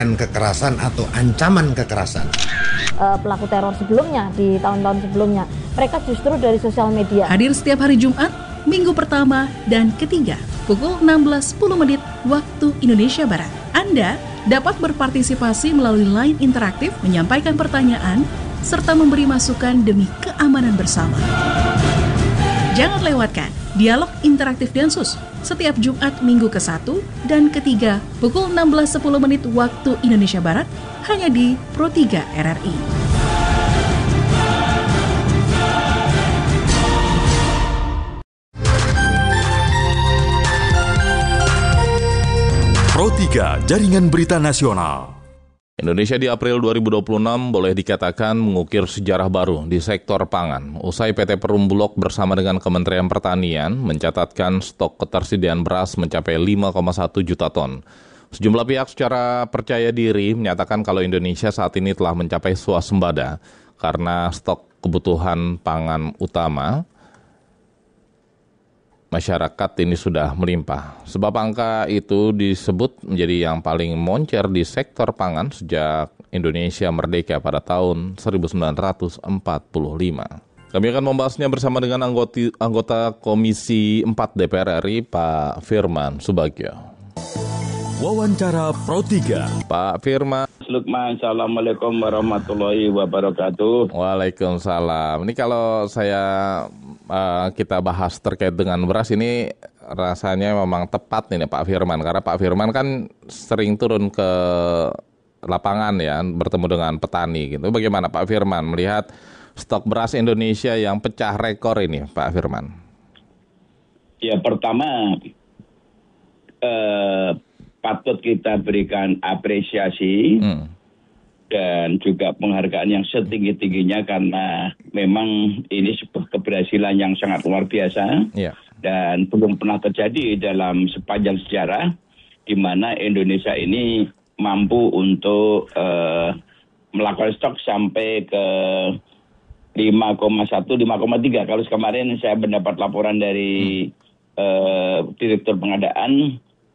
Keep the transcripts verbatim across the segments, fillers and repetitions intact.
kekerasan atau ancaman kekerasan. Uh, pelaku teror sebelumnya, di tahun-tahun sebelumnya, mereka justru dari sosial media. Hadir setiap hari Jumat, minggu pertama dan ketiga, pukul enam belas sepuluh menit waktu Indonesia Barat. Anda dapat berpartisipasi melalui line interaktif, menyampaikan pertanyaan, serta memberi masukan demi keamanan bersama. Jangan lewatkan Dialog Interaktif Densus setiap Jumat minggu ke satu dan ketiga pukul enam belas sepuluh menit waktu Indonesia Barat hanya di Pro tiga R R I. Pro tiga Jaringan Berita Nasional. Indonesia di April dua ribu dua puluh enam boleh dikatakan mengukir sejarah baru di sektor pangan. Usai P T Perumbulok bersama dengan Kementerian Pertanian mencatatkan stok ketersediaan beras mencapai lima koma satu juta ton. Sejumlah pihak secara percaya diri menyatakan kalau Indonesia saat ini telah mencapai swasembada karena stok kebutuhan pangan utama masyarakat ini sudah melimpah. Sebab angka itu disebut menjadi yang paling moncer di sektor pangan sejak Indonesia merdeka pada tahun seribu sembilan ratus empat puluh lima. Kami akan membahasnya bersama dengan anggota, anggota Komisi empat D P R R I, Pak Firman Subagio. Wawancara Pro tiga. Pak Firman. Assalamualaikum warahmatullahi wabarakatuh. Waalaikumsalam. Ini kalau saya uh, kita bahas terkait dengan beras ini rasanya memang tepat nih Pak Firman, karena Pak Firman kan sering turun ke lapangan ya, bertemu dengan petani gitu. Bagaimana Pak Firman melihat stok beras Indonesia yang pecah rekor ini, Pak Firman? Ya, pertama eh, patut kita berikan apresiasi hmm. dan juga penghargaan yang setinggi-tingginya karena memang ini sebuah keberhasilan yang sangat luar biasa yeah. dan belum pernah terjadi dalam sepanjang sejarah di mana Indonesia ini mampu untuk uh, melakukan stok sampai ke lima koma satu, lima koma tiga. Kalau kemarin saya mendapat laporan dari hmm. uh, Direktur Pengadaan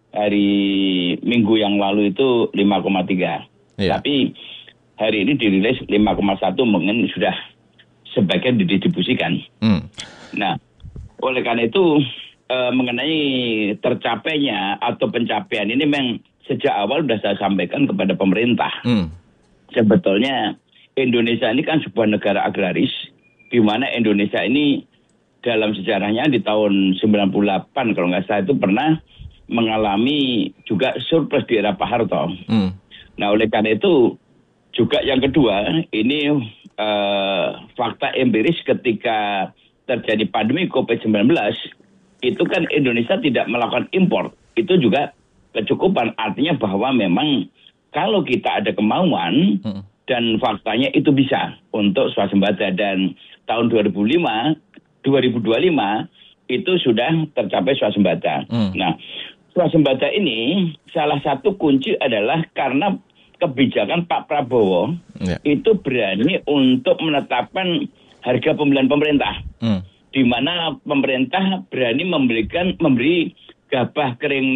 hari Minggu yang lalu itu lima koma tiga. Yeah. Tapi hari ini dirilis lima koma satu mungkin sudah sebagian didistribusikan. Mm. Nah, oleh karena itu eh, mengenai tercapainya atau pencapaian ini memang sejak awal sudah saya sampaikan kepada pemerintah. Mm. Sebetulnya Indonesia ini kan sebuah negara agraris, di mana Indonesia ini dalam sejarahnya di tahun sembilan puluh delapan kalau nggak salah itu pernah mengalami juga surplus di era Pak Harto. Hmm. Nah, oleh karena itu juga yang kedua, ini uh, fakta empiris ketika terjadi pandemi covid sembilan belas, itu kan Indonesia tidak melakukan impor. Itu juga kecukupan, artinya bahwa memang kalau kita ada kemauan hmm. dan faktanya itu bisa untuk swasembada, dan tahun dua ribu lima, dua ribu dua puluh lima itu sudah tercapai swasembada. Hmm. Nah, swasembada ini salah satu kunci adalah karena kebijakan Pak Prabowo ya. Itu berani untuk menetapkan harga pembelian pemerintah, hmm. di mana pemerintah berani memberikan memberi gabah kering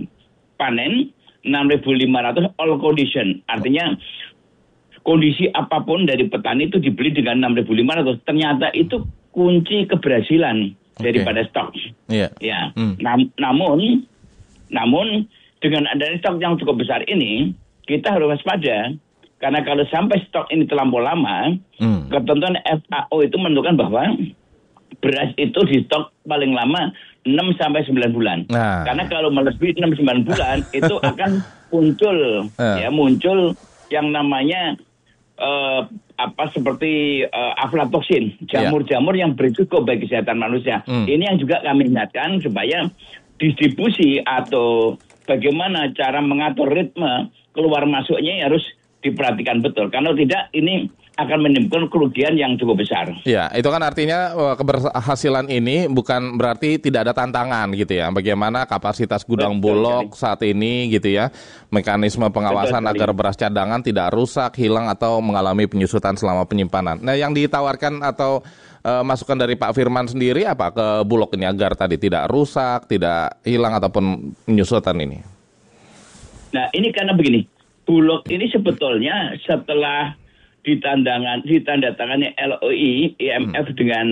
panen enam ribu lima ratus all condition, artinya kondisi apapun dari petani itu dibeli dengan enam ribu lima ratus. Ternyata itu kunci keberhasilan okay. daripada stok. Yeah. Ya, hmm. Nam- namun Namun dengan adanya stok yang cukup besar ini, kita harus waspada. Karena kalau sampai stok ini terlampau lama, hmm. ketentuan F A O itu menentukan bahwa beras itu di stok paling lama enam sampai sembilan bulan. Nah. Karena kalau melebihi enam sampai sembilan bulan, itu akan muncul, uh. ya muncul yang namanya uh, apa seperti uh, aflatoksin, jamur-jamur yang berisiko bagi kesehatan manusia. Hmm. Ini yang juga kami ingatkan supaya distribusi atau bagaimana cara mengatur ritme keluar masuknya harus diperhatikan betul. Kalau tidak, ini akan menimbulkan kerugian yang cukup besar. Ya, itu kan artinya keberhasilan ini bukan berarti tidak ada tantangan gitu ya. Bagaimana kapasitas gudang betul, Bulog jadi. saat ini gitu ya. Mekanisme pengawasan betul, agar beras cadangan tidak rusak, hilang atau mengalami penyusutan selama penyimpanan. Nah, yang ditawarkan atau Uh, masukan dari Pak Firman sendiri apa ke Bulog ini agar tadi tidak rusak, tidak hilang ataupun penyusutan ini? Nah, ini karena begini, Bulog ini sebetulnya setelah ditandangan ditandatangani L O I I M F hmm. dengan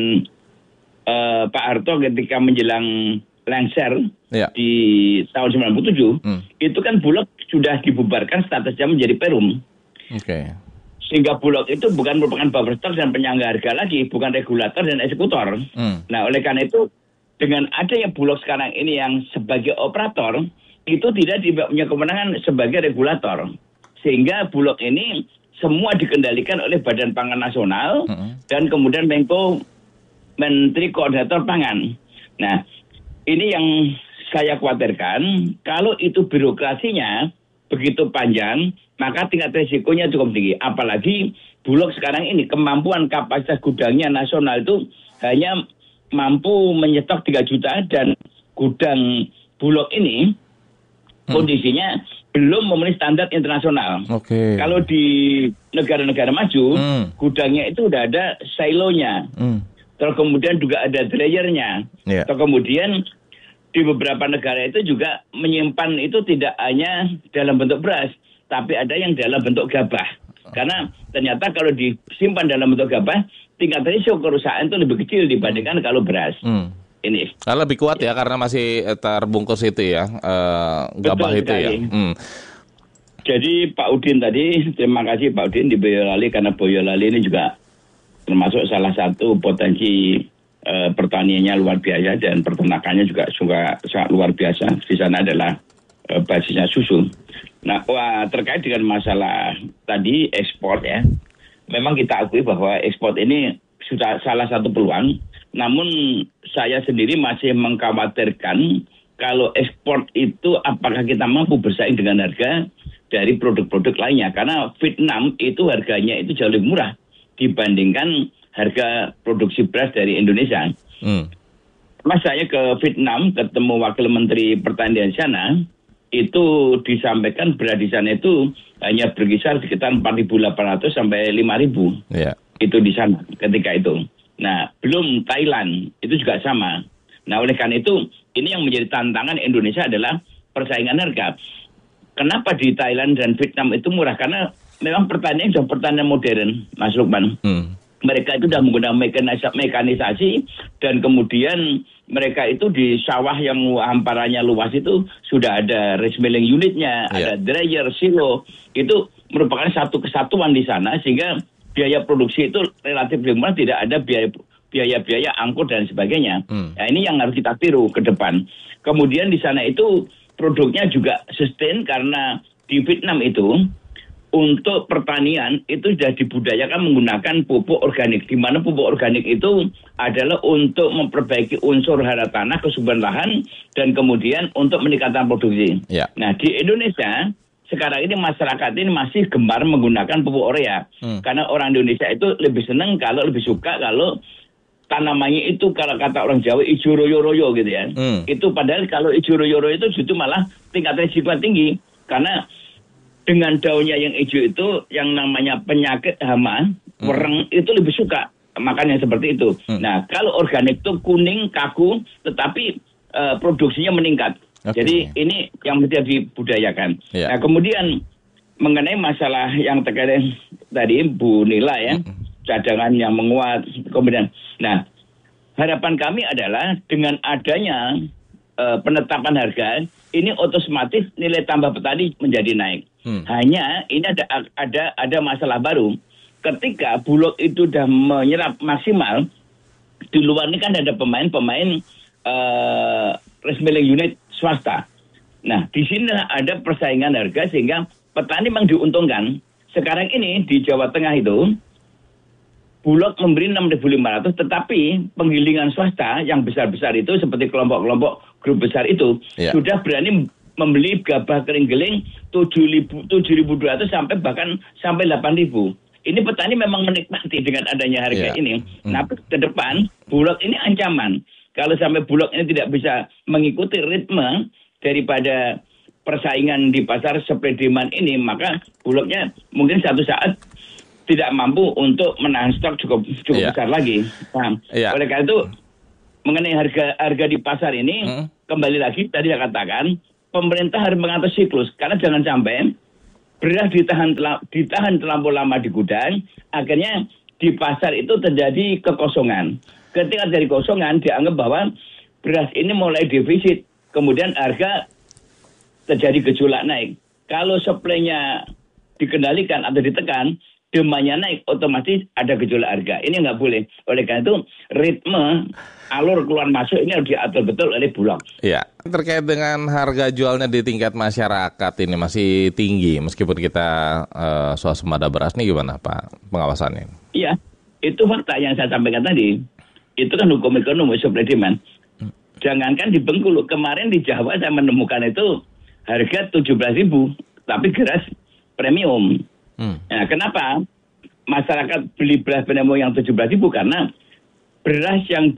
uh, Pak Harto ketika menjelang lengser ya. di tahun sembilan puluh tujuh, hmm. itu kan Bulog sudah dibubarkan statusnya menjadi Perum. Oke. Okay. Sehingga Bulog itu bukan merupakan buffer stock dan penyangga harga lagi, bukan regulator dan eksekutor. Hmm. Nah, oleh karena itu dengan adanya Bulog sekarang ini yang sebagai operator, itu tidak punya kewenangan sebagai regulator. Sehingga Bulog ini semua dikendalikan oleh Badan Pangan Nasional hmm. dan kemudian Menko Menteri Koordinator Pangan. Nah, ini yang saya khawatirkan, kalau itu birokrasinya begitu panjang, maka tingkat risikonya cukup tinggi. Apalagi Bulog sekarang ini kemampuan kapasitas gudangnya nasional itu hanya mampu menyetok tiga juta dan gudang Bulog ini hmm. kondisinya belum memenuhi standar internasional. Oke. Kalau di negara-negara maju, hmm. gudangnya itu udah ada silonya. Hmm. Terus kemudian juga ada dryernya. Yeah. Terus kemudian di beberapa negara itu juga menyimpan itu tidak hanya dalam bentuk beras, tapi ada yang dalam bentuk gabah. Karena ternyata kalau disimpan dalam bentuk gabah, tingkat risiko kerusakan itu lebih kecil dibandingkan kalau beras. Hmm. Ini. Kalau lebih kuat ya karena masih terbungkus itu ya, uh, gabah itu ya. Hmm. Jadi Pak Udin tadi, terima kasih Pak Udin di Boyolali, karena Boyolali ini juga termasuk salah satu potensi uh, pertaniannya luar biasa dan peternakannya juga juga sangat luar biasa. Di sana adalah uh, basisnya susu. Nah, wah, terkait dengan masalah tadi ekspor ya, memang kita akui bahwa ekspor ini sudah salah satu peluang. Namun saya sendiri masih mengkhawatirkan kalau ekspor itu apakah kita mampu bersaing dengan harga dari produk-produk lainnya. Karena Vietnam itu harganya itu jauh lebih murah dibandingkan harga produksi beras dari Indonesia. Hmm. Mas saya ke Vietnam ketemu Wakil Menteri Pertanian sana, itu disampaikan beras di sana itu hanya berkisar sekitar empat ribu delapan ratus sampai lima ribu. Yeah. Itu di sana ketika itu. Nah, belum Thailand, itu juga sama. Nah, oleh karena itu, ini yang menjadi tantangan Indonesia adalah persaingan harga. Kenapa di Thailand dan Vietnam itu murah? Karena memang pertanian sudah pertanian modern, Mas Lukman. Hmm. Mereka itu sudah menggunakan mekanisasi, dan kemudian mereka itu di sawah yang hamparannya luas itu sudah ada rice milling unitnya, yeah. ada dryer, silo. Itu merupakan satu kesatuan di sana, sehingga biaya produksi itu relatif lebih murah, tidak ada biaya biaya-biaya angkut dan sebagainya. Hmm. Nah, ini yang harus kita tiru ke depan. Kemudian di sana itu produknya juga sustain karena di Vietnam itu untuk pertanian itu sudah dibudayakan menggunakan pupuk organik, di mana pupuk organik itu adalah untuk memperbaiki unsur hara tanah, kesuburan lahan, dan kemudian untuk meningkatkan produksi. Yeah. Nah, di Indonesia sekarang ini masyarakat ini masih gemar menggunakan pupuk urea. Hmm. Karena orang Indonesia itu lebih senang kalau lebih suka kalau tanamannya itu kalau kata orang Jawa ijo royo-royo gitu ya. Hmm. Itu padahal kalau ijo royo-royo itu justru malah tingkat risiko tinggi. Karena dengan daunnya yang hijau itu yang namanya penyakit hama, hmm. wereng itu lebih suka makan yang seperti itu. Hmm. Nah, kalau organik itu kuning, kaku, tetapi uh, produksinya meningkat. Okay. Jadi ini yang mesti dibudayakan. Yeah. Nah, kemudian mengenai masalah yang terkait tadi Bu Nila ya, mm-hmm. cadangan yang menguat, kemudian, nah harapan kami adalah dengan adanya uh, penetapan harga, ini otomatis nilai tambah petani menjadi naik. Hmm. Hanya ini ada ada ada masalah baru. Ketika Bulog itu sudah menyerap maksimal, di luar ini kan ada pemain-pemain uh, rice milling unit swasta. Nah, di sini ada persaingan harga sehingga petani memang diuntungkan. Sekarang ini di Jawa Tengah itu Bulog memberi enam ribu lima ratus, tetapi penggilingan swasta yang besar-besar itu seperti kelompok-kelompok grup besar itu yeah. sudah berani membeli gabah kering giling tujuh ribu dua ratus sampai bahkan sampai delapan ribu. Ini petani memang menikmati dengan adanya harga yeah. ini. Hmm. Nah, ke depan Bulog ini ancaman. Kalau sampai Bulog ini tidak bisa mengikuti ritme daripada persaingan di pasar supply demand ini, maka Bulognya mungkin satu saat tidak mampu untuk menahan stok cukup cukup yeah. besar lagi. Nah, yeah. oleh karena itu mengenai harga harga di pasar ini hmm. kembali lagi tadi saya katakan pemerintah harus mengatur siklus, karena jangan sampai beras ditahan ditahan terlampau lama di gudang, akhirnya di pasar itu terjadi kekosongan. Ketika dari kosongan dianggap bahwa beras ini mulai defisit, kemudian harga terjadi gejolak naik. Kalau supply-nya dikendalikan atau ditekan, demandnya naik, otomatis ada gejolak harga. Ini nggak boleh. Oleh karena itu, ritme alur keluar masuk ini harus diatur betul oleh Bulog. Ya, terkait dengan harga jualnya di tingkat masyarakat ini masih tinggi, meskipun kita uh, swasembada beras nih, gimana Pak pengawasannya? Iya, itu fakta yang saya sampaikan tadi. Itu kan hukum ekonomi supply demand. Jangankan di Bengkulu, kemarin di Jawa saya menemukan itu harga tujuh belas ribu, tapi beras premium. Hmm. Nah, kenapa masyarakat beli beras premium yang tujuh belas ribu? Karena beras yang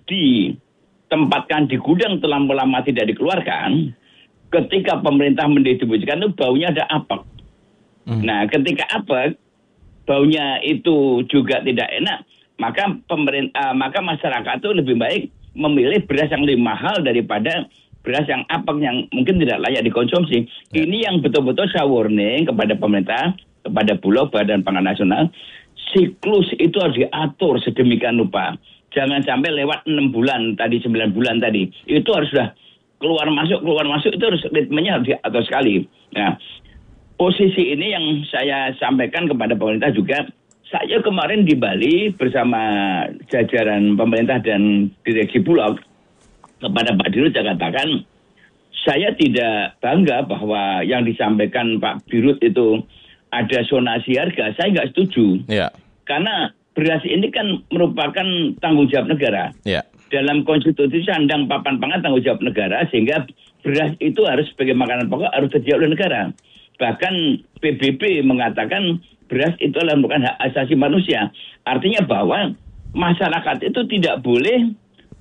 ditempatkan di gudang terlampau lama tidak dikeluarkan, ketika pemerintah mendistribusikan itu baunya ada apek. Hmm. Nah, ketika apek, baunya itu juga tidak enak, maka pemerintah, maka masyarakat itu lebih baik memilih beras yang lebih mahal daripada beras yang apek yang mungkin tidak layak dikonsumsi. Ya. Ini yang betul-betul saya warning kepada pemerintah, kepada Bulog, Badan Pangan Nasional, siklus itu harus diatur sedemikian rupa. Jangan sampai lewat enam bulan tadi, sembilan bulan tadi. Itu harus sudah keluar masuk, keluar masuk, itu harus ritmenya harus diatur sekali. Nah, posisi ini yang saya sampaikan kepada pemerintah juga. Saya kemarin di Bali bersama jajaran pemerintah dan direksi Bulog, kepada Pak Dirut saya katakan, saya tidak bangga bahwa yang disampaikan Pak Dirut itu ada zonasi harga, saya nggak setuju. Ya. Karena beras ini kan merupakan tanggung jawab negara. Ya. Dalam konstitusi sandang papan pangan tanggung jawab negara, sehingga beras itu harus sebagai makanan pokok harus tersedia oleh negara. Bahkan P B B mengatakan beras itu adalah merupakan hak asasi manusia. Artinya bahwa masyarakat itu tidak boleh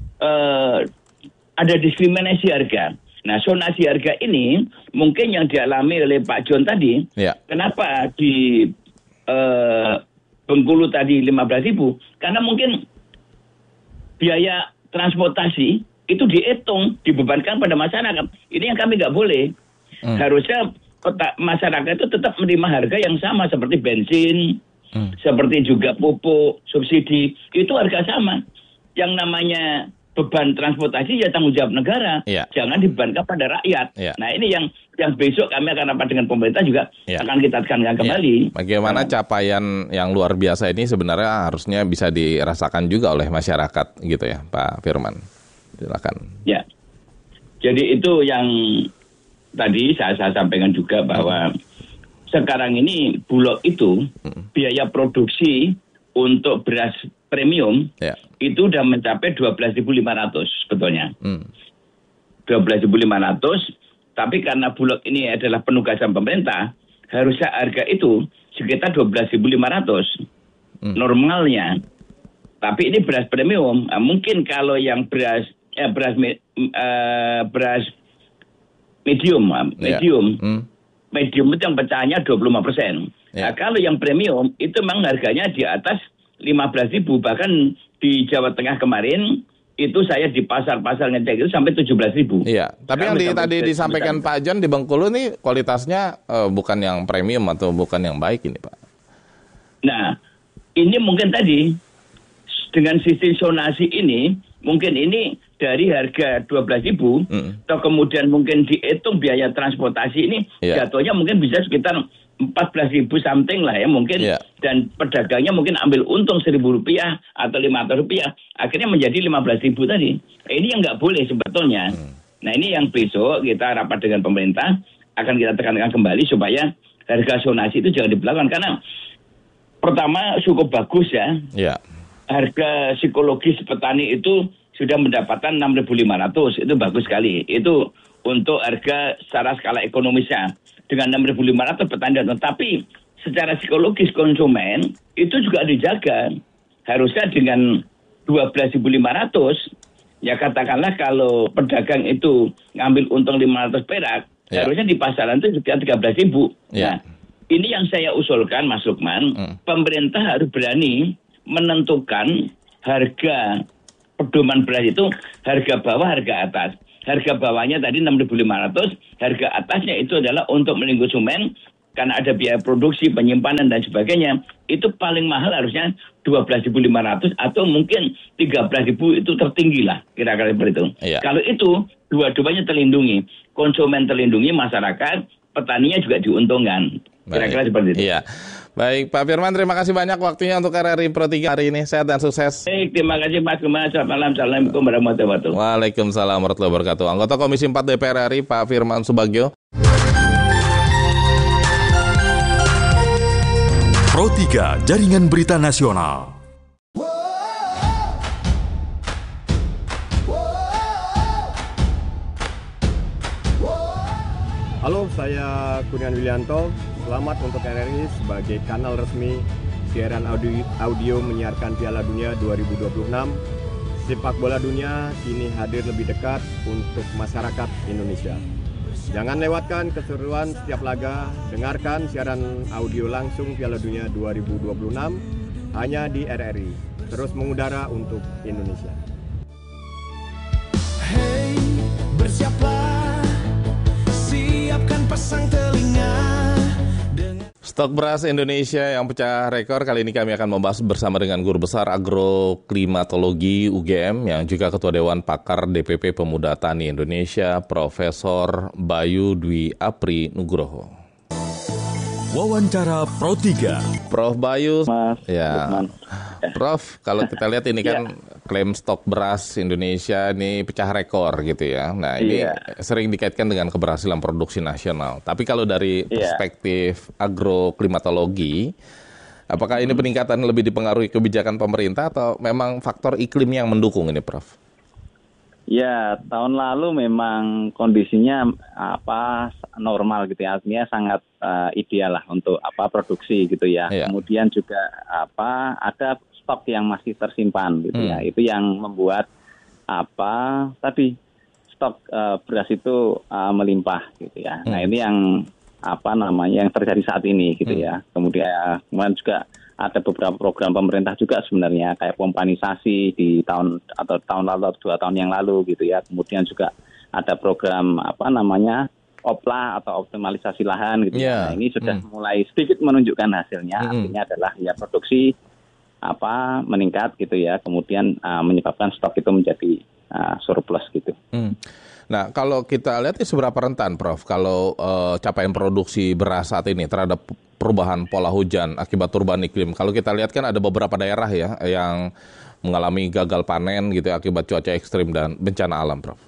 uh, ada diskriminasi harga. Nah, zonasi harga ini mungkin yang dialami oleh Pak John tadi. Ya. Kenapa di eh, Bengkulu tadi lima belas ribu? Karena mungkin biaya transportasi itu dihitung, dibebankan pada masyarakat. Ini yang kami nggak boleh. Hmm. Harusnya kota, masyarakat itu tetap menerima harga yang sama seperti bensin, hmm. seperti juga pupuk, subsidi. Itu harga sama. Yang namanya beban transportasi ya tanggung jawab negara, ya. Jangan dibebankan pada rakyat. Ya. Nah ini yang yang besok kami akan rapat dengan pemerintah juga ya. Akan kita tekankan kembali. Ya. Bagaimana nah. capaian yang luar biasa ini sebenarnya harusnya bisa dirasakan juga oleh masyarakat gitu ya, Pak Firman. Silakan. Ya, jadi itu yang tadi saya, saya sampaikan juga bahwa hmm. sekarang ini Bulog itu hmm. biaya produksi untuk beras premium ya. Itu udah mencapai dua belas ribu lima ratus sebetulnya. Hmm. dua belas ribu lima ratus, tapi karena Bulog ini adalah penugasan pemerintah, harusnya harga itu sekitar dua belas ribu lima ratus hmm. normalnya. Tapi ini beras premium, nah, mungkin kalau yang beras eh, beras uh, beras medium, medium, ya. hmm. medium itu yang pecahannya dua puluh lima persen. Ya. Nah, kalau yang premium itu memang harganya di atas lima belas ribu, bahkan di Jawa Tengah kemarin itu saya di pasar-pasar ngecek itu sampai tujuh belas ribu. Iya, tapi yang di, tadi disampaikan Pak John di Bengkulu nih kualitasnya uh, bukan yang premium atau bukan yang baik ini Pak. Nah, ini mungkin tadi dengan sistem zonasi ini, mungkin ini dari harga dua belas ribu, hmm. atau kemudian mungkin dihitung biaya transportasi ini, yeah. jatuhnya mungkin bisa sekitar empat belas ribu something lah ya mungkin, yeah. dan pedagangnya mungkin ambil untung seribu rupiah atau lima ratus rupiah, akhirnya menjadi lima belas ribu tadi. Nah, ini yang nggak boleh sebetulnya. Hmm. Nah ini yang besok kita rapat dengan pemerintah, akan kita tekankan kembali supaya harga zonasi itu jangan diberlakukan, karena pertama cukup bagus ya, yeah. harga psikologis petani itu sudah mendapatkan enam ribu lima ratus, itu bagus sekali. Itu untuk harga secara skala ekonomisnya. Dengan enam ribu lima ratus petani, tetapi secara psikologis konsumen itu juga dijaga. Harusnya dengan dua belas ribu lima ratus, ya katakanlah kalau pedagang itu ngambil untung lima ratus perak, ya. Harusnya di pasaran itu juga tiga belas ribu. Ya. Nah, ini yang saya usulkan Mas Lukman, hmm. pemerintah harus berani menentukan harga pedoman beras itu harga bawah, harga atas. Harga bawahnya tadi enam ribu lima ratus, harga atasnya itu adalah untuk melindungi konsumen karena ada biaya produksi, penyimpanan dan sebagainya, itu paling mahal harusnya dua belas ribu lima ratus atau mungkin tiga belas ribu itu tertinggi lah, kira-kira seperti itu. Iya. Kalau itu dua-duanya terlindungi, konsumen terlindungi, masyarakat, petaninya juga diuntungkan. Kira-kira seperti itu. Iya. Baik, Pak Firman, terima kasih banyak waktunya untuk R R I Pro tiga hari ini. Sehat dan sukses. Baik, terima kasih Mas Gema. Selamat malam. Assalamualaikum warahmatullahi wabarakatuh. Waalaikumsalam warahmatullahi wabarakatuh. Anggota Komisi empat D P R R I, Pak Firman Subagio. Pro tiga, Jaringan Berita Nasional. Halo, saya Kurnian Wilianto. Selamat untuk R R I sebagai kanal resmi siaran audio, audio menyiarkan Piala Dunia dua ribu dua puluh enam. Sepak bola dunia kini hadir lebih dekat untuk masyarakat Indonesia. Jangan lewatkan keseruan setiap laga. Dengarkan siaran audio langsung Piala Dunia dua ribu dua puluh enam hanya di R R I. Terus mengudara untuk Indonesia. Hey, bersiaplah, siapkan pasang telinga. Stok beras Indonesia yang pecah rekor. Kali ini kami akan membahas bersama dengan Guru Besar Agroklimatologi U G M yang juga Ketua Dewan Pakar D P P Pemuda Tani Indonesia, Profesor Bayu Dwi Apri Nugroho. Wawancara Pro tiga. Prof Bayu, Mas, ya, Lukman. Prof, kalau kita lihat ini kan klaim stok beras Indonesia ini pecah rekor gitu ya. Nah ini Iya. sering dikaitkan dengan keberhasilan produksi nasional. Tapi kalau dari Iya. perspektif agroklimatologi, apakah ini peningkatan lebih dipengaruhi kebijakan pemerintah atau memang faktor iklim yang mendukung ini, Prof? Ya, tahun lalu memang kondisinya apa normal gitu ya, artinya sangat uh, ideal lah untuk apa produksi gitu ya. Iya. Kemudian juga apa ada stok yang masih tersimpan gitu Hmm. ya. Itu yang membuat apa tadi stok uh, beras itu uh, melimpah gitu ya. Hmm. Nah, ini yang apa namanya yang terjadi saat ini gitu Hmm. ya. Kemudian kemudian juga ada beberapa program pemerintah juga sebenarnya kayak pompanisasi di tahun atau tahun lalu atau dua tahun yang lalu gitu ya. Kemudian juga ada program apa namanya opla atau optimalisasi lahan gitu Yeah. ya. Nah, ini sudah Hmm. mulai sedikit menunjukkan hasilnya. Hmm. Artinya adalah ya produksi apa meningkat gitu ya. Kemudian uh, menyebabkan stok itu menjadi uh, surplus gitu. Hmm. Nah, kalau kita lihat ini seberapa rentan, Prof, kalau uh, capaian produksi beras saat ini terhadap perubahan pola hujan akibat perubahan iklim. Kalau kita lihat kan ada beberapa daerah ya yang mengalami gagal panen gitu ya, akibat cuaca ekstrim dan bencana alam, Prof.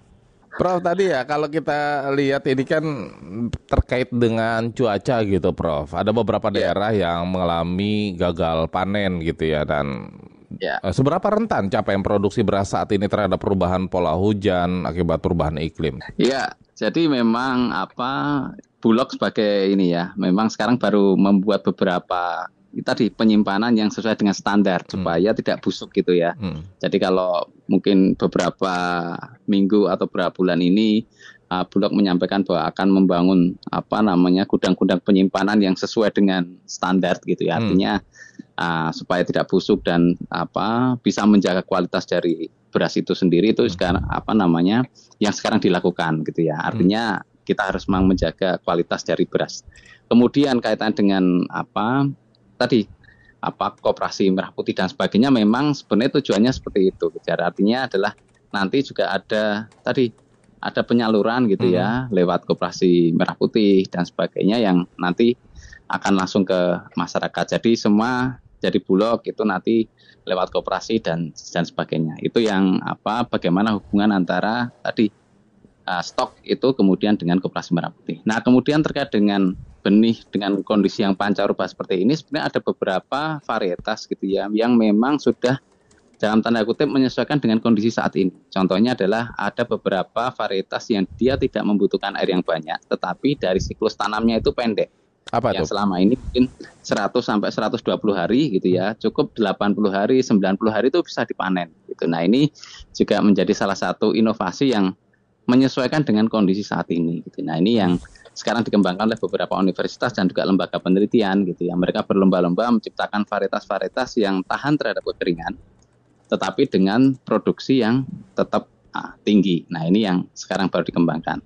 Prof, tadi ya kalau kita lihat ini kan terkait dengan cuaca gitu, Prof. Ada beberapa daerah yang mengalami gagal panen gitu ya, dan Ya. Eh, seberapa rentan capaian produksi beras saat ini terhadap perubahan pola hujan akibat perubahan iklim? Iya, jadi memang apa Bulog sebagai ini ya, memang sekarang baru membuat beberapa tadi penyimpanan yang sesuai dengan standar Hmm. supaya tidak busuk gitu ya. Hmm. Jadi kalau mungkin beberapa minggu atau beberapa bulan ini uh, Bulog menyampaikan bahwa akan membangun apa namanya gudang-gudang penyimpanan yang sesuai dengan standar gitu ya. Hmm. Artinya uh, supaya tidak busuk dan apa bisa menjaga kualitas dari beras itu sendiri itu sekarang apa namanya yang sekarang dilakukan gitu ya. Artinya kita harus memang menjaga kualitas dari beras. Kemudian kaitan dengan apa tadi apa koperasi merah putih dan sebagainya memang sebenarnya tujuannya seperti itu. Artinya adalah nanti juga ada tadi ada penyaluran gitu ya lewat koperasi merah putih dan sebagainya yang nanti akan langsung ke masyarakat. Jadi semua jadi Bulog itu nanti lewat koperasi dan dan sebagainya. Itu yang apa bagaimana hubungan antara tadi uh, stok itu kemudian dengan koperasi merah putih. Nah, kemudian terkait dengan benih dengan kondisi yang pancaroba seperti ini sebenarnya ada beberapa varietas gitu ya yang memang sudah dalam tanda kutip menyesuaikan dengan kondisi saat ini. Contohnya adalah ada beberapa varietas yang dia tidak membutuhkan air yang banyak tetapi dari siklus tanamnya itu pendek. Apa yang tuh? Selama ini mungkin seratus sampai seratus dua puluh hari gitu ya, cukup delapan puluh hari, sembilan puluh hari itu bisa dipanen gitu. Nah, ini juga menjadi salah satu inovasi yang menyesuaikan dengan kondisi saat ini gitu. Nah, ini yang sekarang dikembangkan oleh beberapa universitas dan juga lembaga penelitian gitu ya. Mereka berlomba-lomba menciptakan varietas-varietas yang tahan terhadap kekeringan tetapi dengan produksi yang tetap ah, tinggi. Nah, ini yang sekarang baru dikembangkan.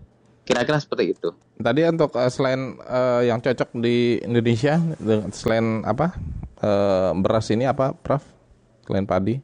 kira-kira seperti itu. Tadi untuk uh, selain uh, yang cocok di Indonesia, selain apa uh, beras ini apa, Prof? Selain padi?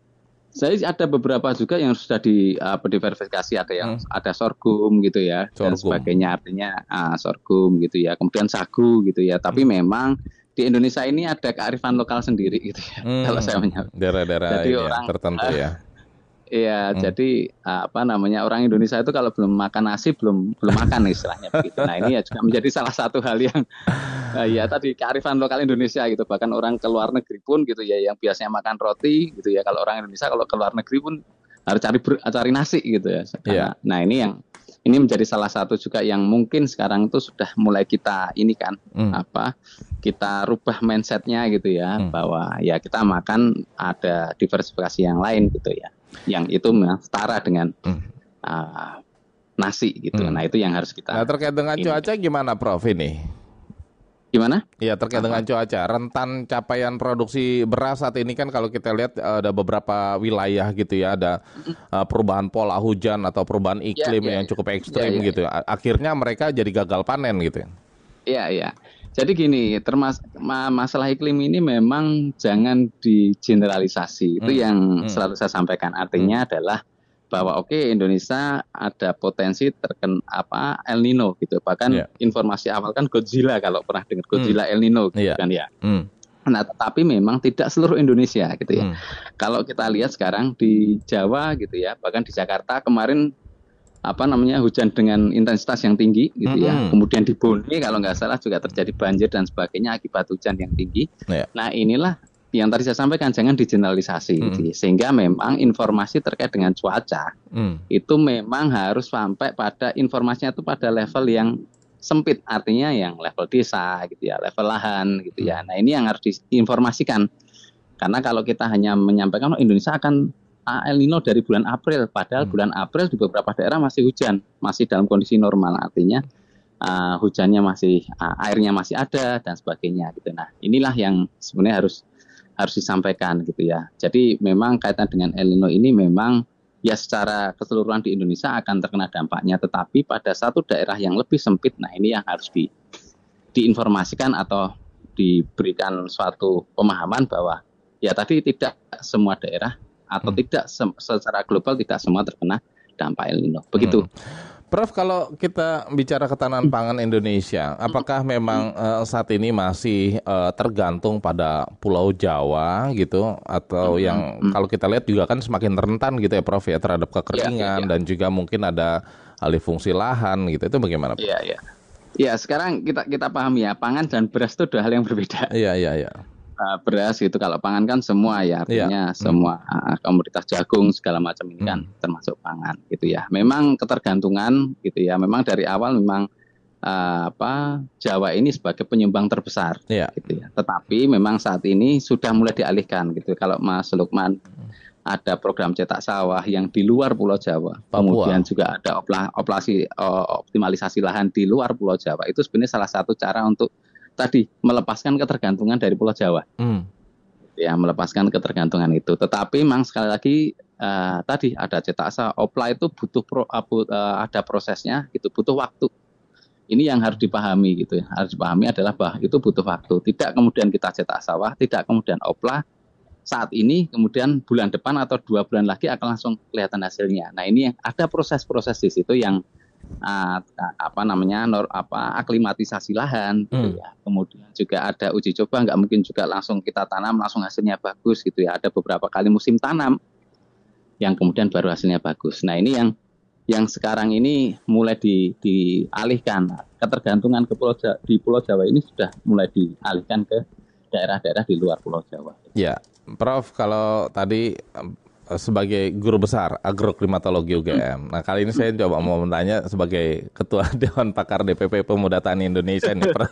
Saya ada beberapa juga yang sudah di apa diverifikasi, ada yang hmm. ada sorghum gitu ya sorghum. Dan sebagainya, artinya uh, sorghum gitu ya, kemudian sagu gitu ya. Tapi hmm. memang di Indonesia ini ada kearifan lokal sendiri gitu ya. Hmm. Kalau saya menyebut daerah-daerah orang, tertentu uh, ya. Iya, hmm. jadi apa namanya orang Indonesia itu kalau belum makan nasi belum belum makan istilahnya begitu. Nah ini ya juga menjadi salah satu hal yang uh, ya tadi kearifan lokal Indonesia gitu. Bahkan orang ke luar negeri pun gitu ya yang biasanya makan roti gitu ya. Kalau orang Indonesia kalau ke luar negeri pun harus cari ber, cari nasi gitu ya. Yeah. Nah ini yang ini menjadi salah satu juga yang mungkin sekarang itu sudah mulai kita ini kan hmm. apa kita rubah mindsetnya gitu ya hmm. bahwa ya kita makan ada diversifikasi yang lain gitu ya. Yang itu setara dengan hmm. uh, nasi gitu. Hmm. Nah itu yang harus kita. Nah terkait dengan ini. Cuaca gimana Prof ini? Gimana? Ya terkait Apa? dengan cuaca, rentan capaian produksi beras saat ini kan kalau kita lihat ada beberapa wilayah gitu ya, ada uh, perubahan pola hujan atau perubahan iklim ya, ya, yang ya. cukup ekstrim ya, ya, gitu. Ya. Akhirnya mereka jadi gagal panen gitu. Iya iya. Jadi gini, termas ma masalah iklim ini memang jangan digeneralisasi. Itu hmm. yang hmm. selalu saya sampaikan. Artinya hmm. adalah bahwa oke okay, Indonesia ada potensi terkena apa El Nino gitu. Bahkan yeah. informasi awal kan Godzilla, kalau pernah dengar Godzilla hmm. El Nino gitu yeah. kan ya. Hmm. Nah, tetapi memang tidak seluruh Indonesia gitu ya. Hmm. Kalau kita lihat sekarang di Jawa gitu ya, bahkan di Jakarta kemarin apa namanya hujan dengan intensitas yang tinggi gitu ya. Mm-hmm. Kemudian di Bone kalau nggak salah juga terjadi banjir dan sebagainya akibat hujan yang tinggi. Yeah. Nah inilah yang tadi saya sampaikan, jangan digeneralisasi mm-hmm. gitu ya. Sehingga memang informasi terkait dengan cuaca mm. itu memang harus sampai pada informasinya itu pada level yang sempit, artinya yang level desa gitu ya, level lahan gitu ya. Nah ini yang harus diinformasikan, karena kalau kita hanya menyampaikan oh, Indonesia akan El Nino dari bulan April, padahal hmm. bulan April di beberapa daerah masih hujan, masih dalam kondisi normal, artinya uh, hujannya masih, uh, airnya masih ada dan sebagainya gitu. Nah inilah yang sebenarnya harus harus disampaikan gitu ya. Jadi memang kaitan dengan El Nino ini memang ya secara keseluruhan di Indonesia akan terkena dampaknya, tetapi pada satu daerah yang lebih sempit, nah ini yang harus di, diinformasikan atau diberikan suatu pemahaman bahwa ya tadi tidak semua daerah atau hmm. tidak se- secara global tidak semua terkena dampak El Nino. Begitu. Hmm. Prof, kalau kita bicara ketahanan pangan Indonesia, apakah memang uh, saat ini masih uh, tergantung pada Pulau Jawa gitu, atau hmm. yang hmm. kalau kita lihat juga kan semakin rentan gitu ya Prof ya terhadap kekeringan ya, ya, ya. dan juga mungkin ada alih fungsi lahan gitu, itu bagaimana? Iya iya. Ya sekarang kita kita pahami ya, pangan dan beras itu dua hal yang berbeda. Iya iya iya. Uh, beras gitu, kalau pangan kan semua ya, artinya yeah. semua uh, komoditas jagung segala macam ini kan hmm. termasuk pangan gitu ya. Memang ketergantungan gitu ya, memang dari awal memang uh, apa Jawa ini sebagai penyumbang terbesar yeah. gitu ya. Tetapi memang saat ini sudah mulai dialihkan gitu. Kalau Mas Lukman hmm. ada program cetak sawah yang di luar Pulau Jawa, Papua. Kemudian juga ada opla, operasi uh, optimalisasi lahan di luar Pulau Jawa. Itu sebenarnya salah satu cara untuk tadi melepaskan ketergantungan dari Pulau Jawa, hmm. ya melepaskan ketergantungan itu. Tetapi memang sekali lagi uh, tadi ada cetak sawah, opla itu butuh pro, uh, ada prosesnya, itu butuh waktu. Ini yang harus dipahami gitu ya. Harus dipahami adalah bahwa itu butuh waktu. Tidak kemudian kita cetak sawah, tidak kemudian opla saat ini, kemudian bulan depan atau dua bulan lagi akan langsung kelihatan hasilnya. Nah ini yang ada proses-proses di situ yang Uh, apa namanya nor, apa aklimatisasi lahan gitu hmm. ya. Kemudian juga ada uji coba, nggak mungkin juga langsung kita tanam langsung hasilnya bagus gitu ya. Ada beberapa kali musim tanam yang kemudian baru hasilnya bagus. Nah ini yang yang sekarang ini mulai di, dialihkan, ketergantungan ke Pulau Jawa, di Pulau Jawa ini sudah mulai dialihkan ke daerah-daerah di luar Pulau Jawa. Ya, Prof, kalau tadi sebagai guru besar agroklimatologi U G M. Nah kali ini saya coba mau bertanya sebagai Ketua Dewan Pakar D P P Pemuda Tani Indonesia nih, Prof.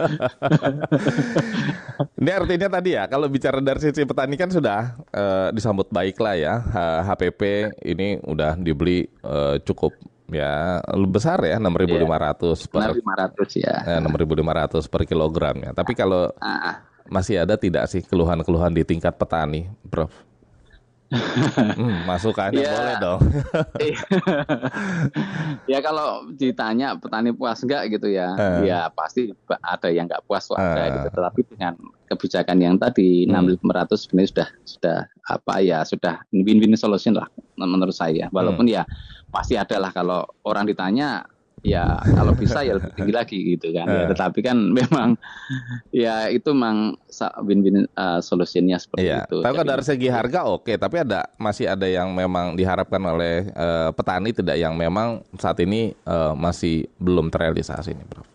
Ini artinya tadi ya, kalau bicara dari sisi petani kan sudah uh, disambut baik lah ya. H P P ini udah dibeli uh, cukup ya besar ya, enam ribu lima ratus per ya. enam ribu lima ratus per kilogramnya. Tapi kalau masih ada tidak sih keluhan-keluhan di tingkat petani, Prof? hmm, masukannya ya, boleh dong. Ya kalau ditanya petani puas nggak gitu ya, uh. ya pasti ada yang nggak puas ada uh. gitu. Tetapi dengan kebijakan yang tadi hmm. enam ribu lima ratus sebenarnya sudah sudah apa ya sudah win-win solution lah menurut saya. Walaupun hmm. ya pasti ada lah kalau orang ditanya. Ya kalau bisa ya lebih tinggi lagi gitu kan. Ya, tetapi kan memang ya itu memang win-win uh, solusinya seperti iya. itu. Tapi kan dari segi harga oke, tapi ada masih ada yang memang diharapkan oleh uh, petani tidak yang memang saat ini uh, masih belum terrealisasi nih, Prof.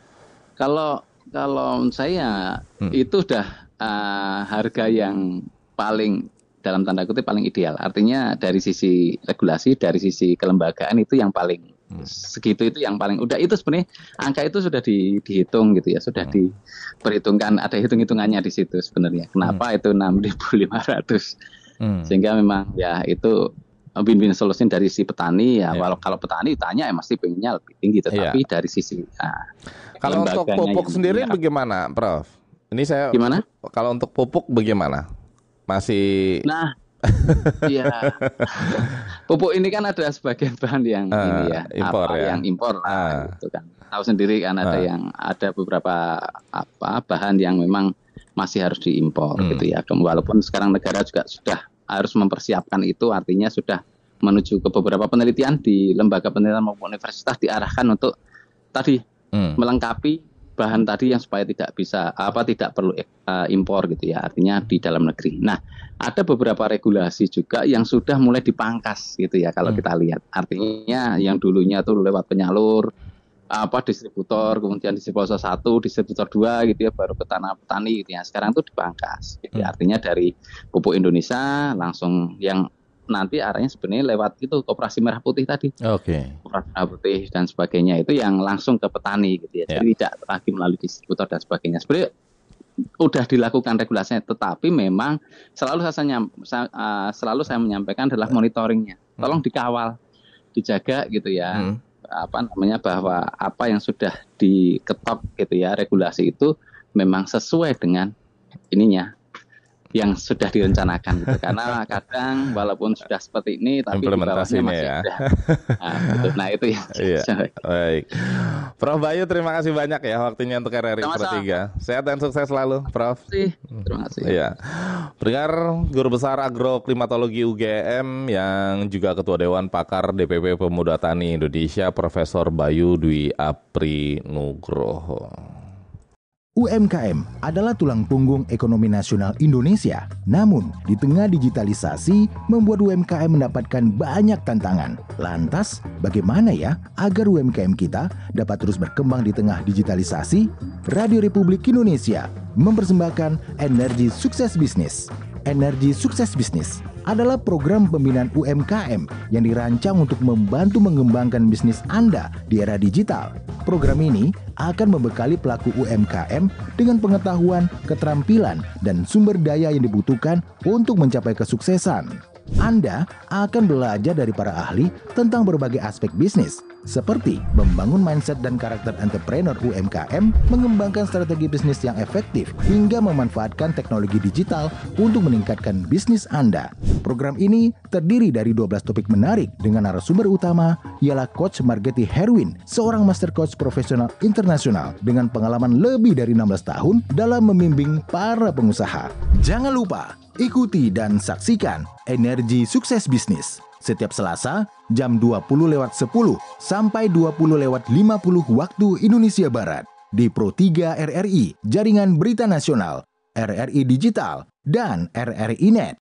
Kalau kalau saya hmm. itu udah uh, harga yang paling dalam tanda kutip paling ideal. Artinya dari sisi regulasi, dari sisi kelembagaan itu yang paling Hmm. segitu itu yang paling udah itu sebenarnya angka itu sudah di, dihitung gitu ya sudah hmm. diperhitungkan ada hitung-hitungannya di situ sebenarnya kenapa hmm. itu enam ribu lima ratus hmm. sehingga memang ya itu win-win solution dari si petani ya, ya. Walau kalau petani tanya ya mesti pengennya lebih tinggi tetapi ya. Dari sisi nah, kalau untuk pupuk sendiri ya. Bagaimana Prof? Ini saya gimana? Kalau untuk pupuk bagaimana? Masih nah Iya, pupuk ini kan ada sebagian bahan yang uh, ini ya, impor apa, ya, yang impor, lah, uh. gitu kan. Tahu sendiri kan ada uh. yang ada beberapa apa bahan yang memang masih harus diimpor, hmm. gitu ya. Walaupun sekarang negara juga sudah harus mempersiapkan itu, artinya sudah menuju ke beberapa penelitian di lembaga penelitian maupun universitas diarahkan untuk tadi hmm. melengkapi bahan tadi yang supaya tidak bisa apa tidak perlu uh, impor gitu ya, artinya di dalam negeri. Nah, ada beberapa regulasi juga yang sudah mulai dipangkas gitu ya kalau hmm. kita lihat. Artinya yang dulunya tuh lewat penyalur, apa distributor, kemudian distributor satu, distributor dua gitu ya, baru ke tanah petani gitu ya. Sekarang tuh dipangkas. Gitu ya. Artinya dari Pupuk Indonesia langsung yang nanti arahnya sebenarnya lewat itu Koperasi Merah Putih tadi. Oke. Okay. Koperasi Merah Putih dan sebagainya itu yang langsung ke petani gitu ya. Jadi yeah. tidak lagi melalui distributor dan sebagainya. Sebenarnya udah dilakukan regulasinya, tetapi memang selalu saya, nyam, saya uh, selalu saya menyampaikan adalah monitoringnya. Tolong dikawal, dijaga gitu ya. Hmm. Apa namanya bahwa apa yang sudah diketok gitu ya regulasi itu memang sesuai dengan ininya yang sudah direncanakan gitu. Karena kadang walaupun sudah seperti ini tapi implementasinya masih ya. Sudah, nah, gitu. Nah itu ya. Iya. Baik. Prof Bayu terima kasih banyak ya waktunya untuk R R I Pro tiga. Sehat dan sukses selalu, Prof. Terima kasih. Iya. Pendengar Guru Besar Agroklimatologi U G M yang juga Ketua Dewan Pakar D P P Pemuda Tani Indonesia Profesor Bayu Dwi Aprinugroho. U M K M adalah tulang punggung ekonomi nasional Indonesia. Namun, di tengah digitalisasi, membuat U M K M mendapatkan banyak tantangan. Lantas, bagaimana ya agar U M K M kita dapat terus berkembang di tengah digitalisasi? Radio Republik Indonesia mempersembahkan Energi Sukses Bisnis. Energi Sukses Bisnis adalah program pembinaan U M K M yang dirancang untuk membantu mengembangkan bisnis Anda di era digital. Program ini akan membekali pelaku U M K M dengan pengetahuan, keterampilan, dan sumber daya yang dibutuhkan untuk mencapai kesuksesan. Anda akan belajar dari para ahli tentang berbagai aspek bisnis, seperti membangun mindset dan karakter entrepreneur U M K M, mengembangkan strategi bisnis yang efektif, hingga memanfaatkan teknologi digital untuk meningkatkan bisnis Anda. Program ini terdiri dari dua belas topik menarik dengan narasumber utama ialah Coach Margeti Herwin, seorang master coach profesional internasional dengan pengalaman lebih dari enam belas tahun dalam membimbing para pengusaha. Jangan lupa ikuti dan saksikan Energi Sukses Bisnis setiap Selasa jam dua puluh lewat sepuluh sampai dua puluh lewat lima puluh waktu Indonesia Barat di Pro tiga R R I, Jaringan Berita Nasional, R R I Digital, dan R R I Net.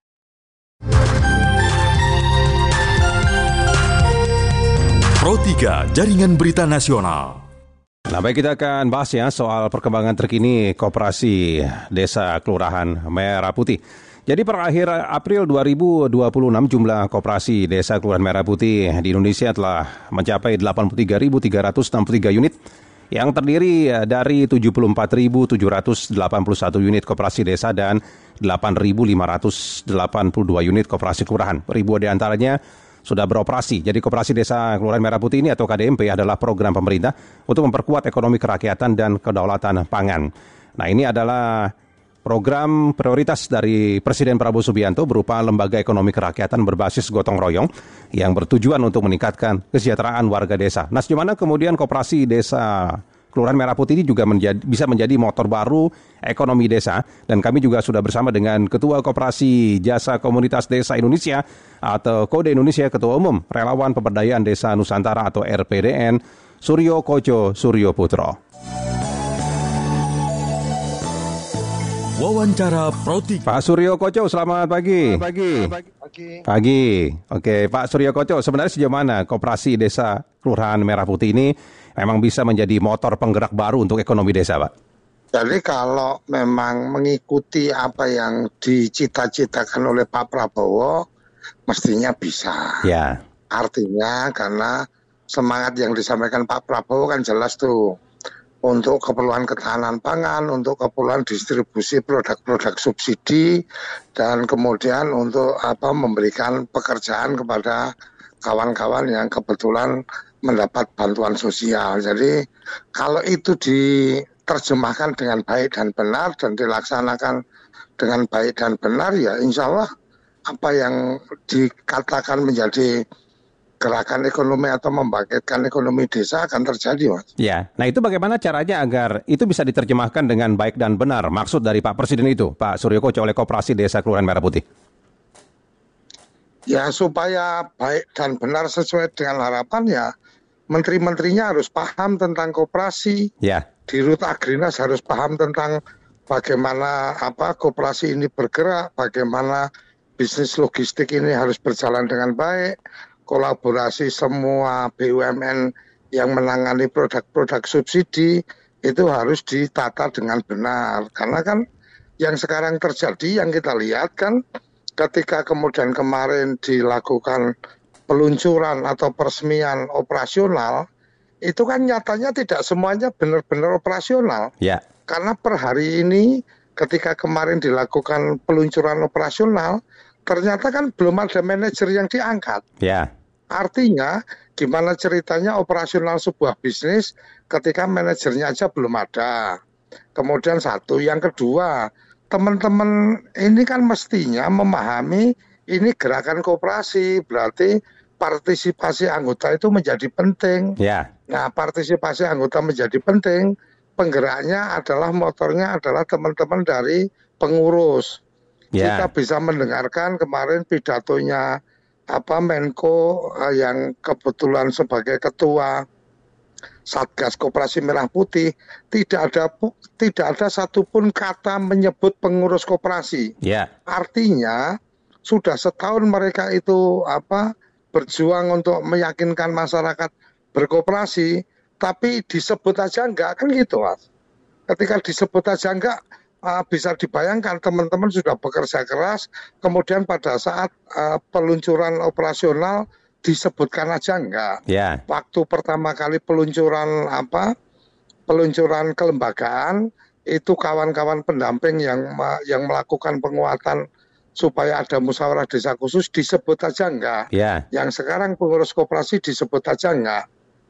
Pro tiga, Jaringan Berita Nasional. Nah, baik, kita akan bahas ya soal perkembangan terkini Koperasi Desa Kelurahan Merah Putih. Jadi per akhir April dua ribu dua puluh enam jumlah koperasi Desa Kelurahan Merah Putih di Indonesia telah mencapai delapan puluh tiga ribu tiga ratus enam puluh tiga unit yang terdiri dari tujuh puluh empat ribu tujuh ratus delapan puluh satu unit koperasi desa dan delapan ribu lima ratus delapan puluh dua unit koperasi kelurahan. Ribuan di antaranya sudah beroperasi. Jadi Koperasi Desa Kelurahan Merah Putih ini atau K D M P adalah program pemerintah untuk memperkuat ekonomi kerakyatan dan kedaulatan pangan. Nah, ini adalah Program prioritas dari Presiden Prabowo Subianto berupa lembaga ekonomi kerakyatan berbasis gotong royong yang bertujuan untuk meningkatkan kesejahteraan warga desa. Nah, sejauh mana kemudian koperasi desa Kelurahan Merah Putih ini juga menjadi, bisa menjadi motor baru ekonomi desa. Dan kami juga sudah bersama dengan Ketua Koperasi Jasa Komunitas Desa Indonesia atau Kode Indonesia, Ketua Umum Relawan Pemberdayaan Desa Nusantara atau R P D N, Suryo Koco Suryo Putro. Wawancara Proti. Pak Suryo Koco, selamat pagi. Selamat pagi. Pagi. Pagi. Oke, Pak Suryo Koco, sebenarnya sejauh mana koperasi desa Kelurahan Merah Putih ini memang bisa menjadi motor penggerak baru untuk ekonomi desa, Pak? Jadi kalau memang mengikuti apa yang dicita-citakan oleh Pak Prabowo, mestinya bisa. Ya. Artinya karena semangat yang disampaikan Pak Prabowo kan jelas tuh. Untuk keperluan ketahanan pangan, untuk keperluan distribusi produk-produk subsidi, dan kemudian untuk apa memberikan pekerjaan kepada kawan-kawan yang kebetulan mendapat bantuan sosial. Jadi kalau itu diterjemahkan dengan baik dan benar dan dilaksanakan dengan baik dan benar, ya insya Allah apa yang dikatakan menjadi gerakan ekonomi atau membangkitkan ekonomi desa akan terjadi, Mas. Ya, nah itu bagaimana caranya agar itu bisa diterjemahkan dengan baik dan benar maksud dari Pak Presiden itu, Pak Suryo Koco, oleh Koperasi Desa Kelurahan Merah Putih? Ya supaya baik dan benar sesuai dengan harapan ya menteri-menterinya harus paham tentang koperasi. Ya. Dirut Agrinas harus paham tentang bagaimana apa koperasi ini bergerak, bagaimana bisnis logistik ini harus berjalan dengan baik. Kolaborasi semua B U M N yang menangani produk-produk subsidi itu harus ditata dengan benar. Karena kan yang sekarang terjadi, yang kita lihat kan ketika kemudian kemarin dilakukan peluncuran atau peresmian operasional, itu kan nyatanya tidak semuanya benar-benar operasional. Ya. Karena per hari ini ketika kemarin dilakukan peluncuran operasional, ternyata kan belum ada manajer yang diangkat. Ya. Artinya gimana ceritanya operasional sebuah bisnis ketika manajernya aja belum ada. Kemudian satu, yang kedua, teman-teman ini kan mestinya memahami ini gerakan koperasi, berarti partisipasi anggota itu menjadi penting. Ya. Nah, partisipasi anggota menjadi penting, penggeraknya adalah motornya adalah teman-teman dari pengurus. Ya. Kita bisa mendengarkan kemarin pidatonya apa Menko uh, yang kebetulan sebagai ketua Satgas Koperasi Merah Putih, tidak ada tidak ada satupun kata menyebut pengurus koperasi. Ya. Artinya sudah setahun mereka itu apa berjuang untuk meyakinkan masyarakat berkoperasi, tapi disebut aja enggak, kan gitu, Mas. Ketika disebut aja enggak, Uh, bisa dibayangkan teman-teman sudah bekerja keras, kemudian pada saat uh, peluncuran operasional disebutkan aja enggak. Yeah. Waktu pertama kali peluncuran apa, peluncuran kelembagaan itu kawan-kawan pendamping yang yang melakukan penguatan supaya ada musyawarah desa khusus disebut aja enggak. Yeah. Yang sekarang pengurus koperasi disebut aja enggak.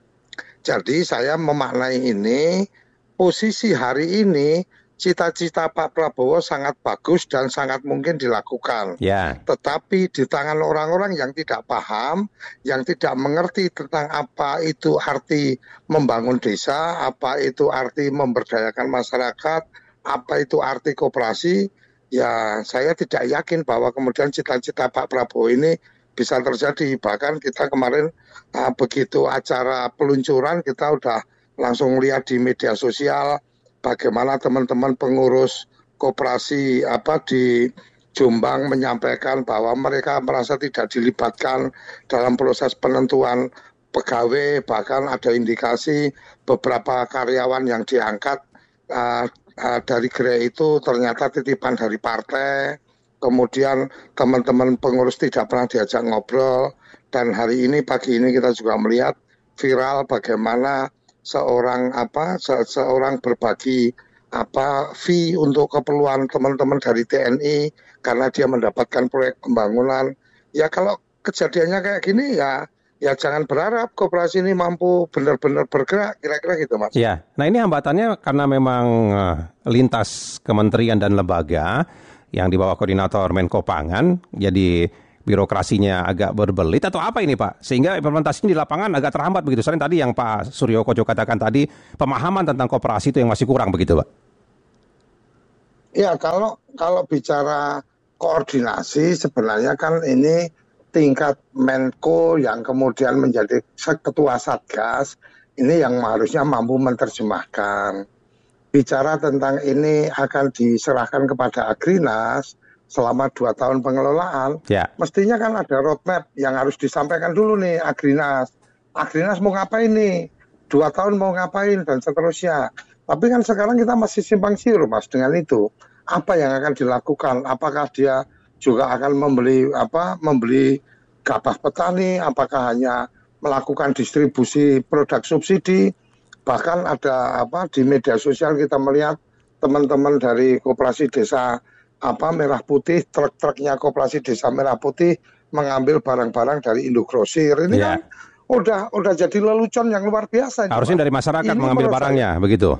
Jadi saya memaknai ini posisi hari ini. Cita-cita Pak Prabowo sangat bagus dan sangat mungkin dilakukan. Ya. Tetapi di tangan orang-orang yang tidak paham, yang tidak mengerti tentang apa itu arti membangun desa, apa itu arti memberdayakan masyarakat, apa itu arti koperasi, ya saya tidak yakin bahwa kemudian cita-cita Pak Prabowo ini bisa terjadi. Bahkan kita kemarin uh, begitu acara peluncuran kita udah langsung lihat di media sosial bagaimana teman-teman pengurus koperasi apa di Jombang menyampaikan bahwa mereka merasa tidak dilibatkan dalam proses penentuan pegawai, bahkan ada indikasi beberapa karyawan yang diangkat uh, uh, dari gerai itu ternyata titipan dari partai. Kemudian teman-teman pengurus tidak pernah diajak ngobrol, dan hari ini pagi ini kita juga melihat viral bagaimana seorang apa se seorang berbagi apa fee untuk keperluan teman-teman dari T N I karena dia mendapatkan proyek pembangunan. Ya kalau kejadiannya kayak gini ya ya jangan berharap koperasi ini mampu benar-benar bergerak, kira-kira gitu Mas. Ya, nah ini hambatannya karena memang uh, lintas kementerian dan lembaga yang di bawah koordinator Menko Pangan, jadi birokrasinya agak berbelit atau apa ini Pak? Sehingga implementasinya di lapangan agak terhambat begitu. Selain tadi yang Pak Suryo Koco katakan tadi, pemahaman tentang koperasi itu yang masih kurang begitu Pak? Ya, kalau kalau bicara koordinasi sebenarnya kan ini tingkat Menko yang kemudian menjadi ketua Satgas, ini yang harusnya mampu menerjemahkan. Bicara tentang ini akan diserahkan kepada Agrinas selama dua tahun pengelolaan, ya. Mestinya kan ada roadmap yang harus disampaikan dulu nih Agrinas. Agrinas mau ngapain nih? Dua tahun mau ngapain dan seterusnya. Tapi kan sekarang kita masih simpang siur Mas dengan itu. Apa yang akan dilakukan? Apakah dia juga akan membeli apa? Membeli gabah petani? Apakah hanya melakukan distribusi produk subsidi? Bahkan ada apa di media sosial kita melihat teman-teman dari Koperasi Desa apa Merah Putih, truk-truknya Koperasi Desa Merah Putih mengambil barang-barang dari Indogrosir. Ini ya. kan udah udah jadi lelucon yang luar biasa. Harusnya dari masyarakat ini mengambil barangnya, saya, begitu?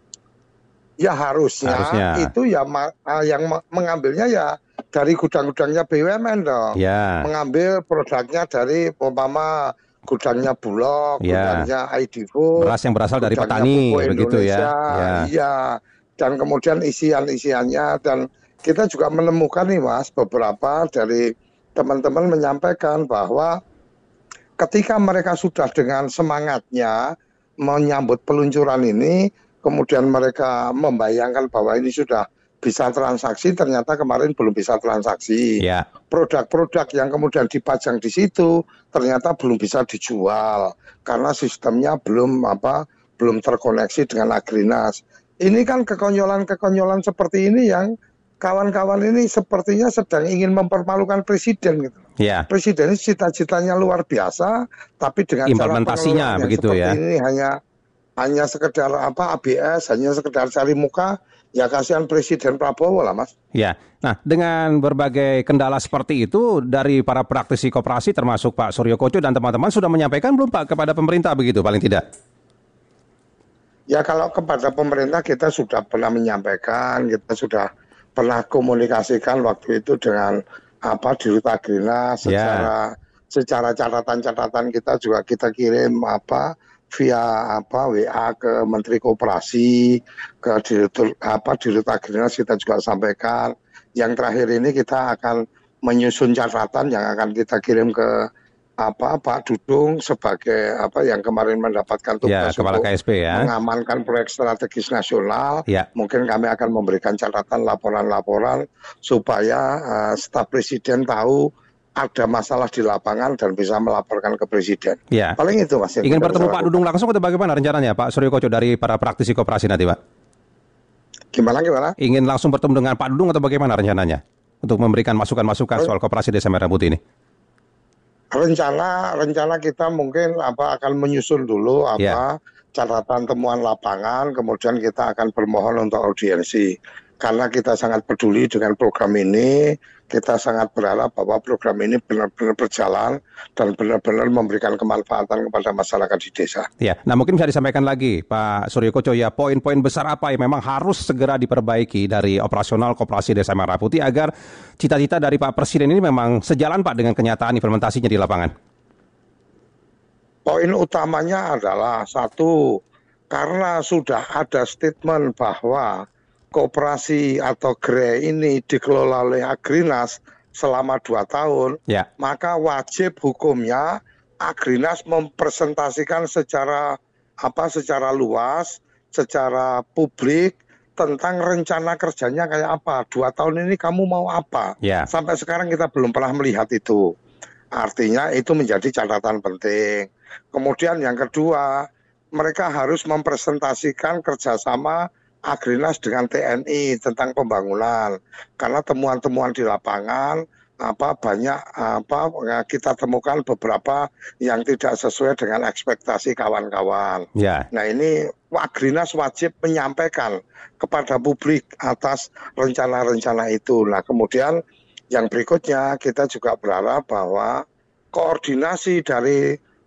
Ya harusnya, harusnya. Itu ya yang mengambilnya ya dari gudang-gudangnya B U M N dong. Ya. Mengambil produknya dari umpama gudangnya Bulog, ya. gudangnya I D Food, beras yang berasal dari petani, begitu ya. Ya. Iya. Dan kemudian isian-isiannya dan kita juga menemukan nih Mas, beberapa dari teman-teman menyampaikan bahwa ketika mereka sudah dengan semangatnya menyambut peluncuran ini, kemudian mereka membayangkan bahwa ini sudah bisa transaksi, ternyata kemarin belum bisa transaksi. Ya. Produk-produk yang kemudian dipajang di situ ternyata belum bisa dijual karena sistemnya belum apa belum terkoneksi dengan Agrinas. Ini kan kekonyolan-kekonyolan seperti ini yang kawan-kawan ini sepertinya sedang ingin mempermalukan presiden gitu. Ya. Presiden ini cita-citanya luar biasa, tapi dengan implementasinya cara begitu seperti ya. Ini hanya hanya sekedar apa A B S, hanya sekedar cari muka, ya kasihan Presiden Prabowo lah Mas. Ya. Nah, dengan berbagai kendala seperti itu dari para praktisi koperasi termasuk Pak Suryo Koco dan teman-teman sudah menyampaikan belum Pak kepada pemerintah begitu paling tidak? Ya kalau kepada pemerintah kita sudah pernah menyampaikan, kita sudah pernah komunikasikan waktu itu dengan apa di Rut Agrinas secara yeah. secara catatan-catatan kita juga kita kirim apa via apa W A ke Menteri Koperasi, ke Direktur apa di Rut Agrinas kita juga sampaikan. Yang terakhir ini kita akan menyusun catatan yang akan kita kirim ke apa Pak Dudung sebagai apa yang kemarin mendapatkan tugas ya, Kepala untuk K S P, ya. mengamankan proyek strategis nasional. Ya. Mungkin kami akan memberikan catatan laporan-laporan supaya uh, staf presiden tahu ada masalah di lapangan dan bisa melaporkan ke presiden. Ya. Paling itu Mas. Ingin bertemu Pak Dudung langsung atau bagaimana rencananya Pak Suryo Koco dari para praktisi koperasi nanti Pak? Gimana gimana? Ingin langsung bertemu dengan Pak Dudung atau bagaimana rencananya untuk memberikan masukan-masukan soal koperasi Desa Merah Putih ini? Rencana rencana kita mungkin apa akan menyusun dulu apa yeah. catatan temuan lapangan, kemudian kita akan bermohon untuk audiensi. Karena kita sangat peduli dengan program ini, kita sangat berharap bahwa program ini benar-benar berjalan dan benar-benar memberikan kemanfaatan kepada masyarakat di desa. Ya, nah mungkin bisa disampaikan lagi Pak Suryo Koco ya, poin-poin besar apa yang memang harus segera diperbaiki dari operasional Koperasi Desa Merah Putih agar cita-cita dari Pak Presiden ini memang sejalan Pak dengan kenyataan implementasinya di lapangan. Poin utamanya adalah satu, karena sudah ada statement bahwa koperasi atau G R E ini dikelola oleh Agrinas selama dua tahun, ya. maka wajib hukumnya Agrinas mempresentasikan secara apa secara luas, secara publik tentang rencana kerjanya kayak apa. Dua tahun ini kamu mau apa? Ya. Sampai sekarang kita belum pernah melihat itu. Artinya itu menjadi catatan penting. Kemudian yang kedua, mereka harus mempresentasikan kerjasama Agrinas dengan T N I tentang pembangunan, karena temuan-temuan di lapangan apa banyak apa kita temukan beberapa yang tidak sesuai dengan ekspektasi kawan-kawan. Ya. Nah ini Agrinas wajib menyampaikan kepada publik atas rencana-rencana itu. Nah kemudian yang berikutnya kita juga berharap bahwa koordinasi dari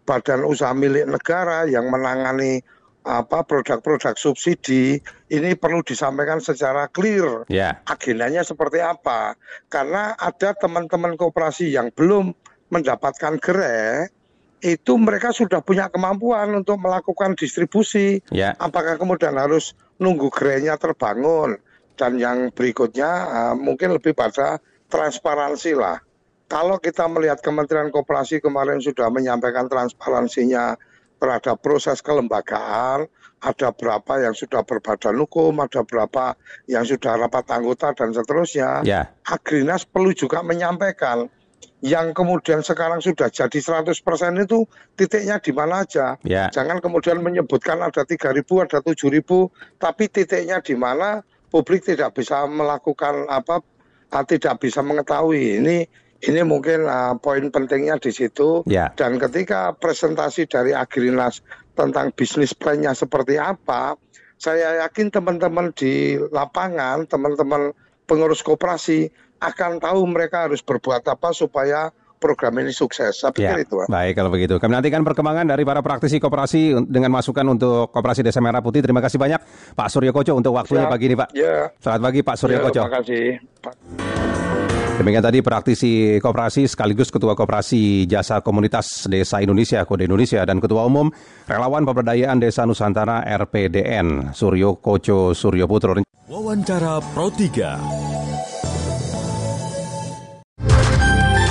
badan usaha milik negara yang menangani apa produk-produk subsidi ini perlu disampaikan secara clear. Yeah. Agendanya seperti apa? Karena ada teman-teman koperasi yang belum mendapatkan gerai, itu mereka sudah punya kemampuan untuk melakukan distribusi. Yeah. Apakah kemudian harus nunggu gerainya terbangun? Dan yang berikutnya uh, mungkin lebih pada transparansi lah. Kalau kita melihat Kementerian Koperasi kemarin sudah menyampaikan transparansinya terhadap proses kelembagaan, ada berapa yang sudah berbadan hukum, ada berapa yang sudah rapat anggota dan seterusnya. Yeah. Agrinas perlu juga menyampaikan yang kemudian sekarang sudah jadi seratus persen itu titiknya di mana aja. Yeah. Jangan kemudian menyebutkan ada tiga ribu, ada tujuh ribu, tapi titiknya di mana publik tidak bisa melakukan apa, tidak bisa mengetahui. Ini Ini mungkin uh, poin pentingnya di situ. Ya. Dan ketika presentasi dari Agrinas tentang bisnis plan-nya seperti apa, saya yakin teman-teman di lapangan, teman-teman pengurus koperasi akan tahu mereka harus berbuat apa supaya program ini sukses. Saya pikir ya. itu. Baik, kalau begitu. Kami nantikan perkembangan dari para praktisi koperasi dengan masukan untuk Koperasi Desa Merah Putih. Terima kasih banyak Pak Suryo Koco untuk waktunya Siap. pagi ini, Pak. Ya. Selamat pagi Pak Suryo Ya, Koco. Terima kasih, Pak. Demikian tadi praktisi koperasi sekaligus Ketua Koperasi Jasa Komunitas Desa Indonesia Kode Indonesia dan Ketua Umum Relawan Pemberdayaan Desa Nusantara R P D N Suryo Koco Suryo Putro. Wawancara Pro tiga.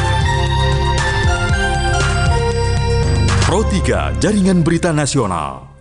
Pro tiga Jaringan Berita Nasional.